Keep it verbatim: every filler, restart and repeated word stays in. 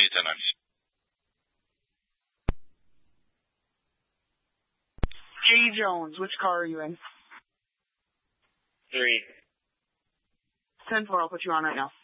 ten nine. J. Jones, which car are you in? Three. ten four, I'll put you on right now.